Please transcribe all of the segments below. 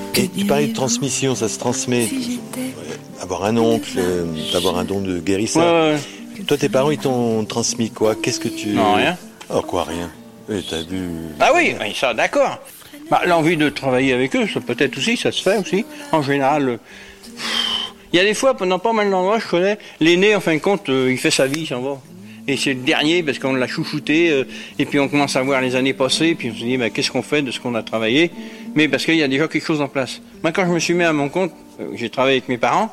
Et tu parlais de transmission, ça se transmet. Avoir un oncle, d'avoir un don de guérisseur. Ouais. Toi, tes parents, ils t'ont transmis quoi? Qu'est-ce que tu... Non, rien. Oh, quoi, rien? T'as vu... Ah oui, ça, d'accord. L'envie de travailler avec eux, ça peut-être aussi, ça se fait aussi. En général, il y a des fois, pendant pas mal d'endroits, je connais, l'aîné, en fin de compte, il fait sa vie, il s'en va. Et c'est le dernier parce qu'on l'a chouchouté, et puis on commence à voir les années passées, puis on se dit, qu'est-ce qu'on fait de ce qu'on a travaillé? Mais parce qu'il y a déjà quelque chose en place. Moi, quand je me suis mis à mon compte, j'ai travaillé avec mes parents,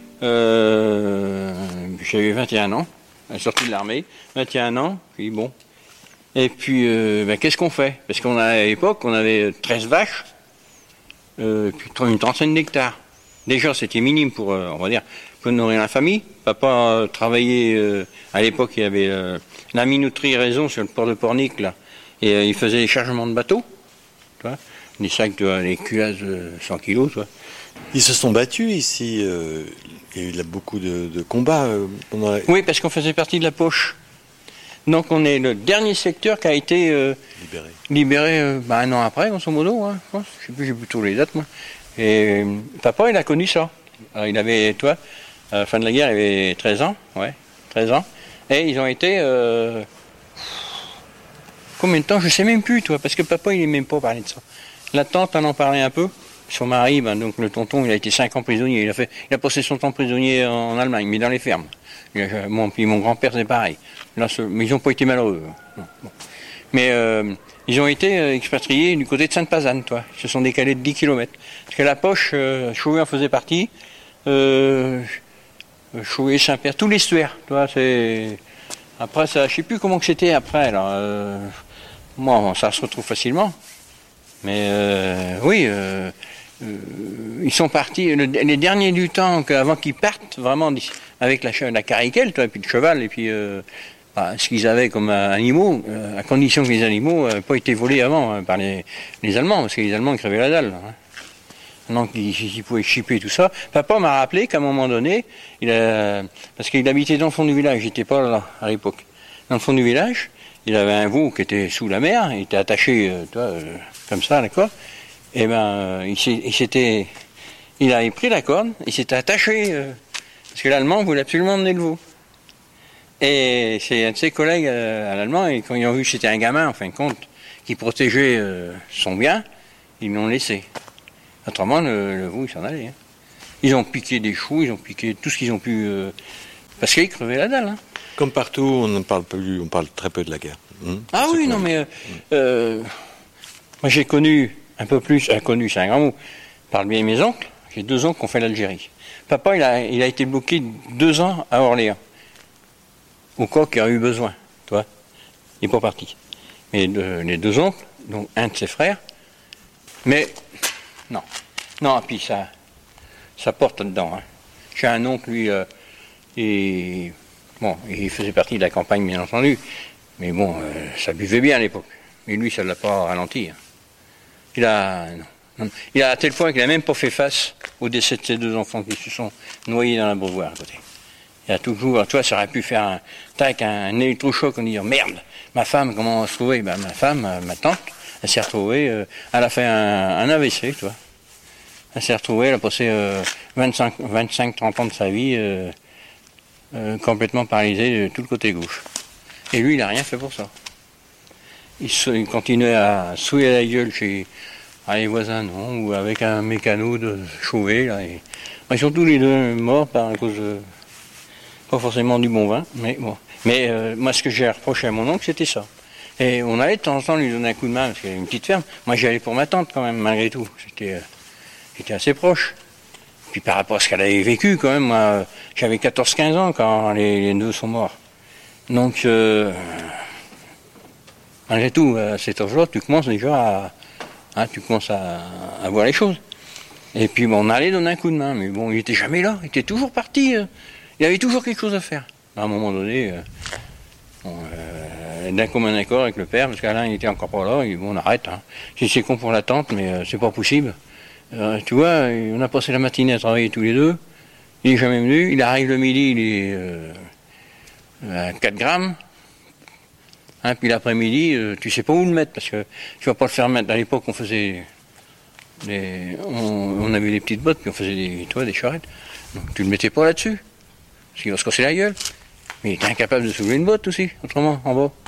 j'avais 21 ans, sorti de l'armée, 21 ans, puis bon. Et puis, qu'est-ce qu'on fait? Parce à l'époque, on avait 13 vaches, puis une trentaine d'hectares. Déjà, c'était minime pour, on va dire, pour nourrir la famille. Papa travaillait, à l'époque, il y avait la minoterie Raison sur le port de Pornic, là. Et il faisait les chargements de bateaux, tu vois, des sacs, des culasses de 100 kilos, tu vois. Ils se sont battus ici. Il y a eu beaucoup de combats pendant la... Oui, parce qu'on faisait partie de la poche. Donc on est le dernier secteur qui a été libéré un an après, grosso modo, hein, je pense. Je sais plus, j'ai plus tous les dates, moi. Et papa, il a connu ça. Alors, il avait, toi, à la fin de la guerre, il avait 13 ans, 13 ans. Et ils ont été... combien de temps? Je sais même plus, toi, parce que papa, il n'aimait même pas parler de ça. La tante, on en parlait un peu. Son mari, donc le tonton, il a été 5 ans prisonnier. Il a passé son temps prisonnier en Allemagne, mais dans les fermes. Puis mon grand-père, c'est pareil. Là, mais ils n'ont pas été malheureux. Non, bon. Mais ils ont été expatriés du côté de Sainte-Pazanne, toi. Ils se sont décalés de 10 km. Parce que la poche, Chauvet en faisait partie. Chauvet, Saint-Père, tout l'estuaire. Toi, c'est... Après, ça, je ne sais plus comment que c'était après. Alors, moi, ça se retrouve facilement. Mais oui, ils sont partis, les derniers du temps, avant qu'ils partent, vraiment, avec la carriquelle, toi, et puis le cheval, et puis ce qu'ils avaient comme animaux, à condition que les animaux n'aient pas été volés avant par les Allemands, parce que les Allemands ils crevaient la dalle. Hein. Donc ils pouvaient chipper tout ça. Papa m'a rappelé qu'à un moment donné, parce qu'il habitait dans le fond du village, j'étais pas là à l'époque, dans le fond du village, il avait un veau qui était sous la mer, il était attaché, comme ça, d'accord. Et il avait pris la corde, il s'était attaché, parce que l'Allemand voulait absolument emmener le veau. Et c'est un de ses collègues à l'Allemand, et quand ils ont vu que c'était un gamin, en fin de compte, qui protégeait son bien, ils l'ont laissé. Autrement, le veau, il s'en allait. Hein. Ils ont piqué des choux, ils ont piqué tout ce qu'ils ont pu... parce qu'ils crevaient la dalle. Hein. Comme partout, on parle très peu de la guerre. Ah oui, non, mais... moi, j'ai connu un peu plus... connu, c'est un grand mot. Je parle bien de mes oncles. J'ai 2 oncles qui ont fait l'Algérie. Papa, il a été bloqué 2 ans à Orléans. Au cas qu'il a eu besoin, toi. Il n'est pas parti. Mais les 2 oncles, donc un de ses frères, mais non. Non, puis ça porte dedans. Hein. J'ai un oncle, lui, il faisait partie de la campagne, bien entendu. Mais bon, ça buvait bien à l'époque. Mais lui, ça ne l'a pas ralenti. Hein. Il a à tel point qu'il n'a même pas fait face au décès de ses 2 enfants qui se sont noyés dans la Beauvoir à côté. Il a toujours, toi, ça aurait pu faire un électrochoc, on dit, merde, ma femme, comment on va se trouver? Ma femme, ma tante, elle s'est retrouvée, elle a fait un AVC, toi. Elle s'est retrouvée, elle a passé 25-30 ans de sa vie complètement paralysée de tout le côté gauche. Et lui, il n'a rien fait pour ça. Il continuait à souiller la gueule chez les voisins, non, ou avec un mécano de Chauvet, là. Ils sont tous les 2 morts à cause de... Pas forcément du bon vin, mais bon. Mais moi, ce que j'ai reproché à mon oncle, c'était ça. Et on allait de temps en temps lui donner un coup de main, parce qu'il y avait une petite ferme. Moi, j'y allais pour ma tante, quand même, malgré tout. J'étais assez proche. Puis par rapport à ce qu'elle avait vécu, quand même, moi, j'avais 14-15 ans quand les 2 sont morts. Donc, malgré tout, à cet âge-là, tu commences déjà à voir les choses. Et puis, bon, on allait donner un coup de main, mais bon, il n'était jamais là, il était toujours parti. Il avait toujours quelque chose à faire. À un moment donné, d'un commun accord avec le père, parce qu'Alain il était encore pas là, il dit bon, on arrête. Hein. C'est con pour la tante, mais c'est pas possible. Tu vois, on a passé la matinée à travailler tous les 2. Il est jamais venu. Il arrive le midi, il est à 4 grammes. Hein, puis l'après-midi, tu sais pas où le mettre, parce que tu vas pas le faire mettre. À l'époque, on faisait On avait des petites bottes, puis on faisait des charrettes. Donc tu le mettais pas là-dessus, parce qu'il va se casser la gueule. Mais il était incapable de soulever une botte aussi, autrement, en bas.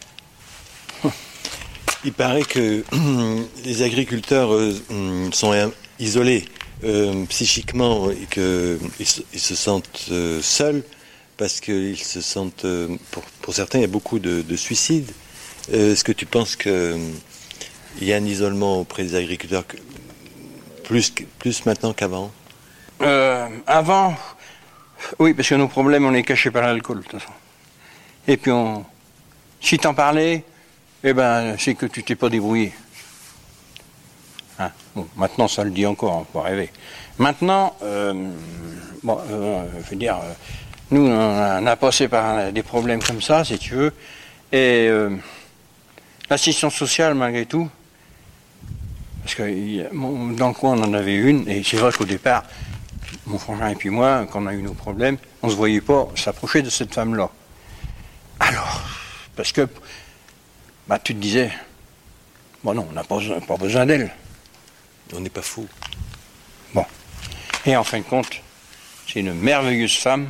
Il paraît que les agriculteurs sont isolés psychiquement et qu'ils se sentent seuls parce qu'ils se sentent, pour certains, il y a beaucoup de suicides. Est-ce que tu penses qu'il y a un isolement auprès des agriculteurs plus maintenant qu'avant? Avant, oui, parce que nos problèmes, on les cachait par l'alcool, de toute façon. Et puis, si t'en parlais, c'est que tu t'es pas débrouillé. Hein? Bon, maintenant, ça le dit encore, on peut rêver. Maintenant, je veux dire, nous, on a passé par des problèmes comme ça, si tu veux, et l'assistance sociale, malgré tout, parce que dans le coin, on en avait une, et c'est vrai qu'au départ, mon frangin et puis moi, quand on a eu nos problèmes, on ne se voyait pas s'approcher de cette femme-là. Alors, parce que tu te disais, non, on n'a pas besoin d'elle. On n'est pas fou. Bon. Et en fin de compte, c'est une merveilleuse femme.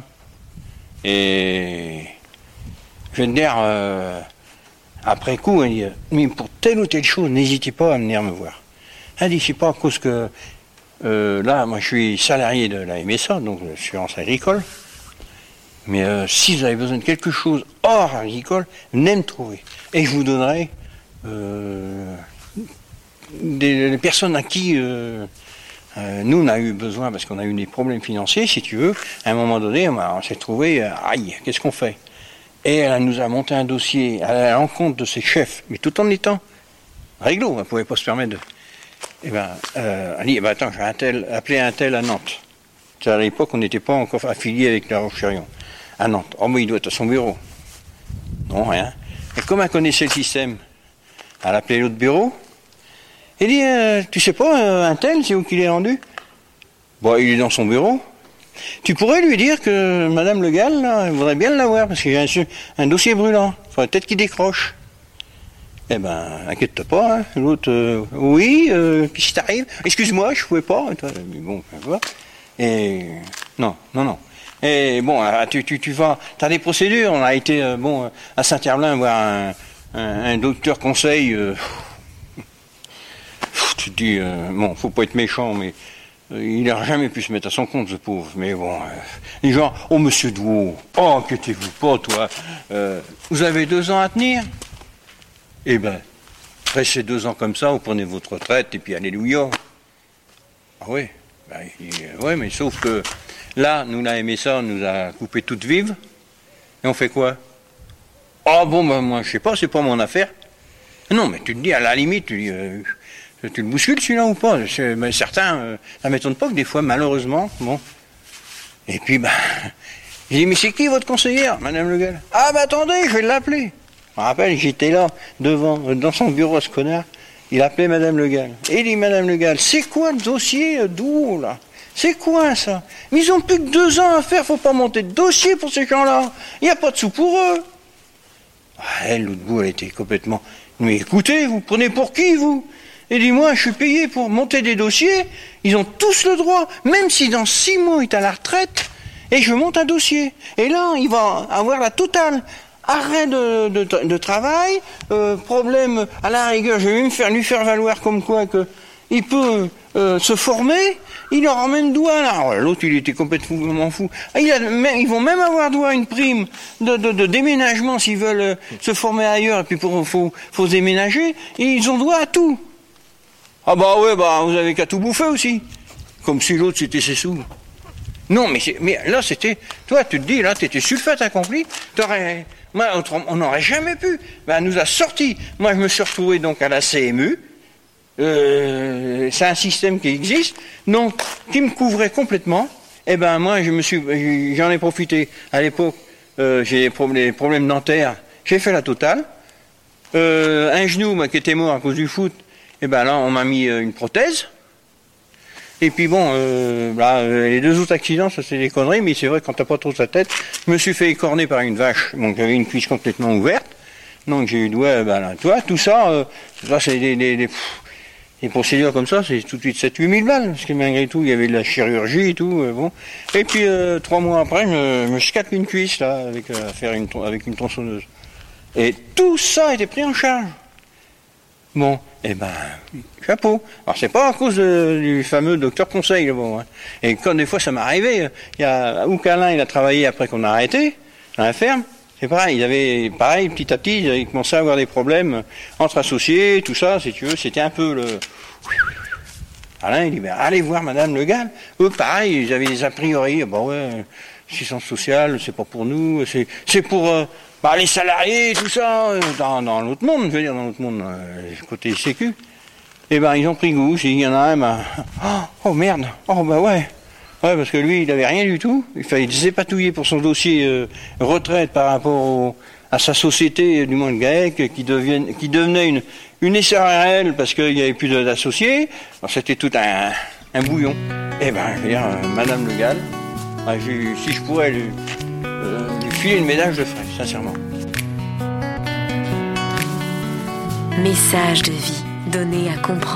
Et je vais te dire, après coup, elle dit, mais pour telle ou telle chose, n'hésitez pas à venir me voir. Elle dit, c'est pas à cause que là, moi je suis salarié de la MSA, donc l'assurance agricole. Mais si vous avez besoin de quelque chose hors agricole, venez me trouver. Et je vous donnerai des personnes à qui nous on a eu besoin, parce qu'on a eu des problèmes financiers, si tu veux. À un moment donné, on s'est trouvé, aïe, qu'est-ce qu'on fait? Et elle nous a monté un dossier à l'encontre de ses chefs, mais tout en étant réglo, on ne pouvait pas se permettre de... elle dit, attends, je vais appeler un tel à Nantes. À l'époque, on n'était pas encore affilié avec La Roche-sur-Yon. À Nantes. Oh, mais il doit être à son bureau. Non, rien. Et comme elle connaissait le système, elle a appelé l'autre bureau. Elle dit, tu sais pas, un tel, c'est où qu'il est rendu? Bon, il est dans son bureau. Tu pourrais lui dire que Madame Le Gall, là, elle voudrait bien l'avoir, parce qu'il y a un dossier brûlant. Il faudrait peut-être qu'il décroche. Eh inquiète-toi pas, hein. L'autre, oui, qu'est-ce qui t'arrive? Excuse-moi, je pouvais pas. Mais bon, voilà. Et non. Et bon, tu vas, t'as des procédures. On a été à Saint-Herblain voir un docteur conseil. Tu te dis, faut pas être méchant, mais il n'a jamais pu se mettre à son compte, ce pauvre. Mais bon, les gens, oh monsieur Douau, oh inquiétez-vous pas, toi, vous avez 2 ans à tenir. Eh restez 2 ans comme ça, vous prenez votre retraite et puis alléluia. Ah oui. Oui, mais sauf que là, nous, la MSA nous a coupé toute vive. Et on fait quoi? Moi, je sais pas, c'est pas mon affaire. Non, mais tu te dis, à la limite, tu le bouscules celui-là ou pas? Mais certains, ça m'étonne pas que des fois, malheureusement, bon. Et puis, il dit, mais c'est qui votre conseillère, Madame Le Gall? Attendez, je vais l'appeler. Je me rappelle, j'étais là, dans son bureau, ce connard. Il appelait Madame Le Gall. Et il dit, Madame Le Gall, c'est quoi le dossier d'où, là? C'est quoi, ça? Mais ils ont plus que 2 ans à faire, faut pas monter de dossier pour ces gens-là. Il n'y a pas de sous pour eux. Elle, l'autre bout, elle était complètement... Mais écoutez, vous prenez pour qui, vous? Et dit, moi, je suis payé pour monter des dossiers. Ils ont tous le droit, même si dans 6 mois, il est à la retraite, et je monte un dossier. Et là, il va avoir la totale. Arrêt de travail, problème à la rigueur, je vais lui faire valoir comme quoi qu'il peut se former, il leur emmène douane. Alors, l'autre, il était complètement fou. Ils vont même avoir droit à une prime de déménagement s'ils veulent se former ailleurs, et puis faut déménager, et ils ont droit à tout. Vous avez qu'à tout bouffer aussi. Comme si l'autre, c'était ses sous. Non, mais là, c'était... Toi, tu te dis, là, t'étais sulfate accompli, moi, on n'aurait jamais pu. Elle nous a sortis. Moi, je me suis retrouvé donc à la CMU. C'est un système qui existe, donc qui me couvrait complètement. Moi, j'en ai profité. À l'époque, j'ai des problèmes dentaires. J'ai fait la totale. Un genou, qui était mort à cause du foot. Là, on m'a mis une prothèse. Et puis les 2 autres accidents, ça c'est des conneries, mais c'est vrai que quand t'as pas trop sa tête, je me suis fait écorner par une vache, donc j'avais une cuisse complètement ouverte, donc j'ai eu tout ça, c'est des les procédures comme ça, c'est tout de suite 7-8 000 balles, parce que malgré tout, il y avait de la chirurgie et tout, bon. Et puis 3 mois après, je me scatte une cuisse, là, avec une tronçonneuse. Et tout ça était pris en charge. Bon, eh ben, chapeau. Alors c'est pas à cause du fameux docteur Conseil, là, bon. Hein. Et quand des fois ça m'est arrivé, il y a Oucalin, il a travaillé après qu'on a arrêté, dans la ferme. C'est pareil, petit à petit, ils avaient commencé à avoir des problèmes entre associés, tout ça, si tu veux, c'était un peu le... Alain, il dit, ben, allez voir Madame Le Gall. Eux, pareil, ils avaient des a priori, bon ouais, assistance sociale, c'est pas pour nous, c'est pour les salariés, tout ça, dans l'autre monde, je veux dire, dans l'autre monde, côté sécu. Et ben, ils ont pris goût, il y en a un, oh merde, oh bah ouais. Ouais, parce que lui, il avait rien du tout. Il fallait s'épatouiller pour son dossier retraite par rapport à sa société du moins de GAEC, qui devenait une SARL parce qu'il n'y avait plus d'associés. C'était tout un bouillon. Eh ben, je veux dire, Madame Le Gall, si je pourrais lui filer une médaille, je le ferais, sincèrement. Message de vie donné à comprendre.